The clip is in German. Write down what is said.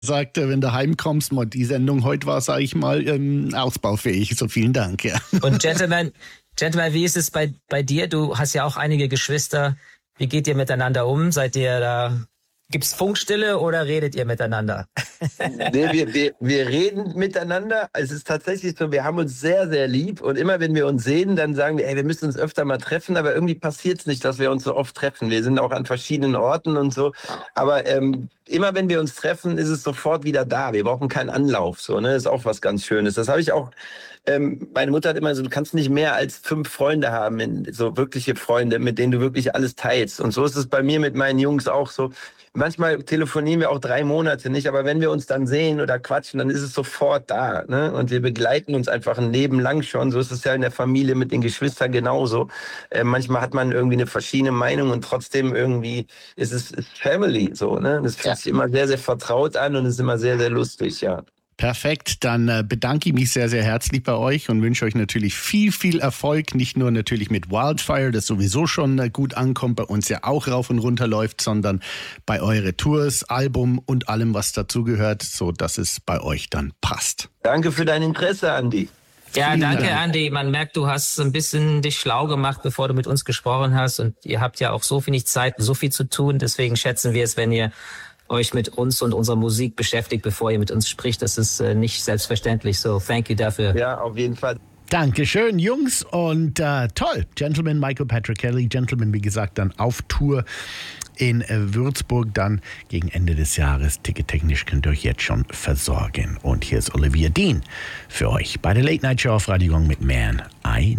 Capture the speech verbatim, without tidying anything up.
Sagt, wenn du heimkommst, mal die Sendung heute war, sage ich mal, ähm, ausbaufähig. So vielen Dank. Ja. Und Gentleman, Gentleman, wie ist es bei, bei dir? Du hast ja auch einige Geschwister. Wie geht ihr miteinander um? Seid ihr da, gibt's Funkstille oder redet ihr miteinander? Nee, wir, wir, wir reden miteinander. Es ist tatsächlich so, wir haben uns sehr, sehr lieb. Und immer wenn wir uns sehen, dann sagen wir, ey, wir müssen uns öfter mal treffen. Aber irgendwie passiert es nicht, dass wir uns so oft treffen. Wir sind auch an verschiedenen Orten und so. Aber ähm, immer wenn wir uns treffen, ist es sofort wieder da. Wir brauchen keinen Anlauf. So, ne? Das ist auch was ganz Schönes. Das habe ich auch. Ähm, meine Mutter hat immer so, du kannst nicht mehr als fünf Freunde haben, so wirkliche Freunde, mit denen du wirklich alles teilst. Und so ist es bei mir mit meinen Jungs auch so. Manchmal telefonieren wir auch drei Monate nicht, aber wenn wir uns dann sehen oder quatschen, dann ist es sofort da. Ne? Und wir begleiten uns einfach ein Leben lang schon. So ist es ja in der Familie mit den Geschwistern genauso. Äh, manchmal hat man irgendwie eine verschiedene Meinung und trotzdem irgendwie ist es ist Family. So, ne? Das fühlt ja. sich immer sehr, sehr vertraut an und ist immer sehr, sehr lustig, ja. Perfekt, dann äh, bedanke ich mich sehr, sehr herzlich bei euch und wünsche euch natürlich viel, viel Erfolg. Nicht nur natürlich mit Wildfire, das sowieso schon äh, gut ankommt, bei uns ja auch rauf und runter läuft, sondern bei eure Tours, Album und allem, was dazugehört, so dass es bei euch dann passt. Danke für dein Interesse, Andi. Ja, danke, Andi. Man merkt, du hast ein bisschen dich schlau gemacht, bevor du mit uns gesprochen hast. Und ihr habt ja auch so wenig Zeit, so viel zu tun. Deswegen schätzen wir es, wenn ihr euch mit uns und unserer Musik beschäftigt, bevor ihr mit uns spricht. Das ist äh, nicht selbstverständlich. So, thank you dafür. Ja, auf jeden Fall. Dankeschön, Jungs. Und äh, toll. Gentleman, Michael Patrick Kelly. Gentleman, wie gesagt, dann auf Tour in äh, Würzburg. Dann gegen Ende des Jahres. Tickettechnisch könnt ihr euch jetzt schon versorgen. Und hier ist Olivia Dean für euch bei der Late Night Show auf Radio Gong mit Man I